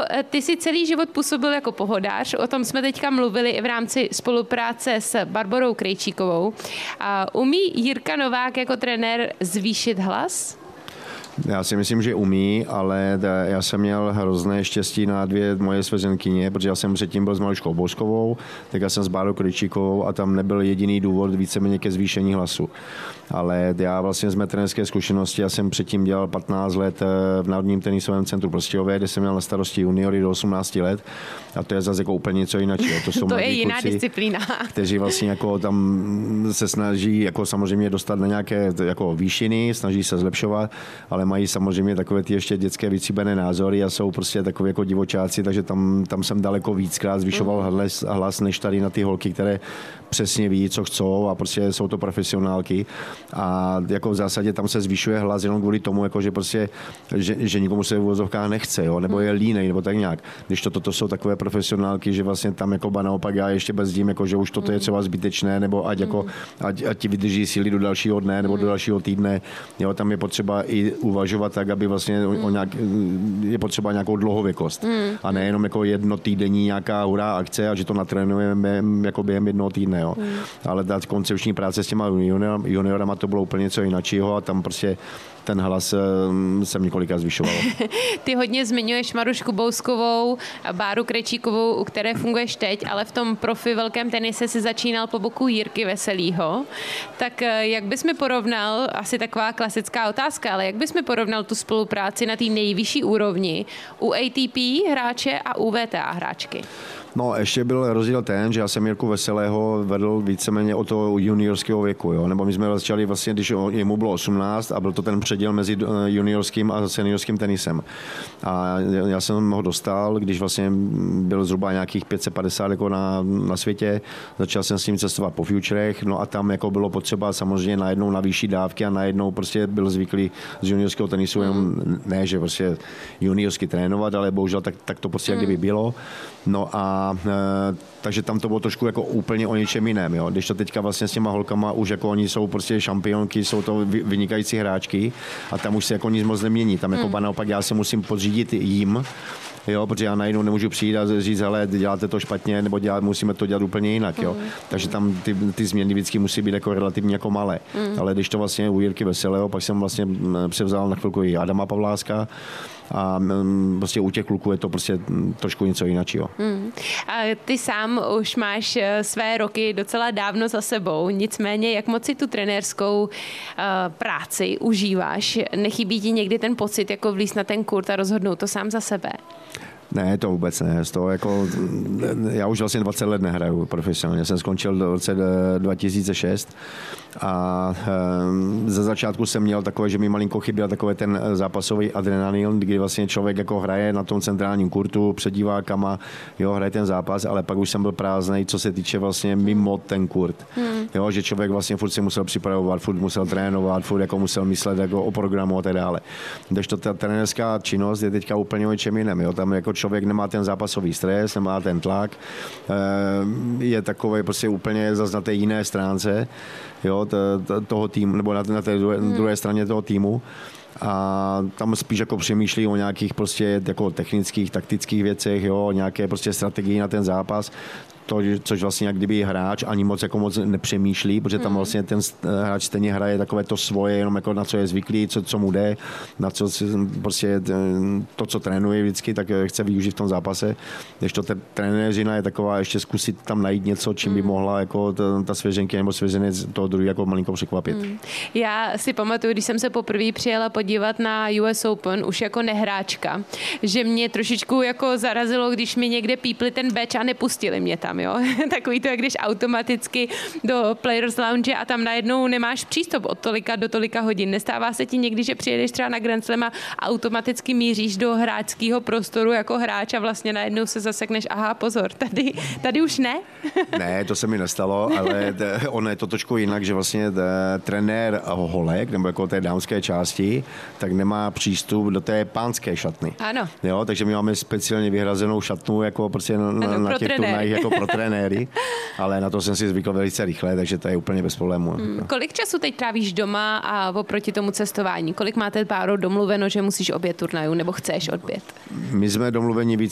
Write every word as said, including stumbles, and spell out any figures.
ty jsi celý život působil jako pohodář, o tom jsme teďka mluvili i v rámci spolupráce s Barborou Krejčíkovou. Umí Jirka Novák jako trenér zvýšit hlas? Já si myslím, že umí, ale já jsem měl hrozné štěstí na dvě moje svěřenkyně, protože já jsem předtím byl s Maruškou Bouskovou, tak já jsem s Bárou Krejčíkovou a tam nebyl jediný důvod víceméně ke zvýšení hlasu. Ale já vlastně z mé trenérské zkušenosti, já jsem předtím dělal patnáct let v Národním tenisovém centru Prostějově, kde jsem měl na starosti juniory do osmnácti let a to je zase jako úplně něco jiného. To, jsou to je jiná kluci, disciplína. Kteří vlastně jako tam se snaží jako samozřejmě dostat na nějaké jako výšiny, snaží se zlepšovat, ale mají samozřejmě takové ty ještě dětské vycíbené názory a jsou prostě takový jako divočáci, takže tam, tam jsem daleko víckrát zvyšoval mm. hlas, hlas než tady na ty holky, které přesně ví, co chcou a prostě jsou to profesionálky a jako v zásadě tam se zvyšuje hlas jenom kvůli tomu, jako že prostě, že, že nikomu se v uvozovkách nechce, jo, nebo je línej, nebo tak nějak. Když to, toto jsou takové profesionálky, že vlastně tam jako ba naopak já ještě bezdím, jako že už toto je třeba zbytečné, nebo ať jako, ať, ať ti vydrží síly do dalšího dne, nebo do dalšího týdne, jo, tam je potřeba i uvažovat tak, aby vlastně o nějak, je potřeba nějakou dlouhověkost a nejenom jako jednotýdenní nějaká hurá akce a že to natrénujeme jako během jednoho týdne, jo. Hmm. Ale ta koncepční práce s těma junior, juniorama to bylo úplně něco jiného a tam prostě ten hlas jsem několikrát zvyšoval. Ty hodně zmiňuješ Marušku Bouskovou, Báru Krejčíkovou, u které funguješ teď, ale v tom profi velkém tenise si začínal po boku Jirky Veselýho. Tak jak bys mi porovnal, asi taková klasická otázka, ale jak bys mi porovnal tu spolupráci na té nejvyšší úrovni u A T P hráče a u V T A hráčky? No, ještě byl rozdíl ten, že já jsem Jirku Veselého vedl víceméně od toho juniorského věku, jo. Nebo my jsme začali vlastně, když jemu bylo osmnáct a byl to ten předěl mezi juniorským a seniorským tenisem. A já jsem ho dostal, když vlastně byl zhruba nějakých pět set padesát jako na, na světě. Začal jsem s ním cestovat po futurech, no a tam jako bylo potřeba samozřejmě najednou na vyšší dávky a najednou prostě byl zvyklý z juniorského tenisu, jenom ne, že prostě juniorsky trénovat, ale bohužel tak, tak to prostě mm. jak kdyby bylo. No a e, takže tam to bylo trošku jako úplně o něčem jiném, jo. Když to teďka vlastně s těma holkama už jako oni jsou prostě šampionky, jsou to vynikající hráčky a tam už se jako nic moc nemění. Tam jako mm. naopak já se musím podřídit jim, jo, protože já najednou nemůžu přijít a říct, hele, děláte to špatně, nebo dělat, musíme to dělat úplně jinak, jo. Mm. Takže tam ty, ty změny vždycky musí být jako relativně jako malé. Mm. Ale když to vlastně u Jirky Veselého, pak jsem vlastně převzal na chvilku i Adama Pavláska a prostě u těch kluků je to prostě trošku něco jiného. Mm. A ty sám už máš své roky docela dávno za sebou, nicméně jak moc si tu trenérskou uh, práci užíváš? Nechybí ti někdy ten pocit, jako vlízt na ten kurt a rozhodnout to sám za sebe? Ne, to vůbec ne. Z toho jako, já už vlastně dvacet let nehraju profesionálně. Jsem skončil v roce dva tisíce šest a e, ze začátku jsem měl takové, že mi malinko chyběl takový ten zápasový adrenalin, kdy vlastně člověk jako hraje na tom centrálním kurtu před divákama, jo, hraje ten zápas, ale pak už jsem byl prázdnej, co se týče vlastně mimo ten kurt. Hmm. Jo, že člověk vlastně furt si musel připravovat, furt musel trénovat, furt jako musel myslet jako o programu a tak dále. Když to ta trenérská činnost je teďka úplně o něčem jiném, jo, tam jako člověk nemá ten zápasový stres, nemá ten tlak, je takový prostě úplně zase na té jiné stránce, jo, toho týmu, nebo na té druhé, druhé straně toho týmu. A tam spíš jako přemýšlí o nějakých prostě jako technických, taktických věcech, jo, nějaké prostě strategii na ten zápas. To, což vlastně jak kdyby hráč ani moc jako moc nepřemýšlí, protože tam vlastně ten hráč stejně hraje takové to svoje, jenom jako na co je zvyklý, co, co mu jde, na co prostě to, co trénuje vždycky, tak chce využít v tom zápase. Když to ta trenéřina je taková, ještě zkusit tam najít něco, čím by mohla jako ta, ta svěřenky nebo svěřenec toho druhý jako malinko překvapit. Hmm. Já si pamatuju, když jsem se poprvé přijela podívat na U S Open, už jako nehráčka, že mě trošičku jako zarazilo, když mi někde pípli ten beč a nepustili mě tam. Jo? Takový to, jak když automaticky do Players Lounge a tam najednou nemáš přístup od tolika do tolika hodin. Nestává se ti někdy, že přijedeš třeba na Grand Slam a automaticky míříš do hráčského prostoru jako hráč a vlastně najednou se zasekneš, aha, pozor, tady, tady už ne? Ne, to se mi nestalo, ale ono je to trošku jinak, že vlastně trenér holek, nebo jako té dámské části, tak nemá přístup do té pánské šatny. Ano. Jo, takže my máme speciálně vyhrazenou šatnu jako prostě na, ano, na těch turnajích jako pro trenéry, ale na to jsem si zvykl velice rychle, takže to je úplně bez problému. Hmm. Kolik času teď trávíš doma a oproti tomu cestování? Kolik máte, Báro, domluveno, že musíš obět turnajů nebo chceš odbět? My jsme domluveni víc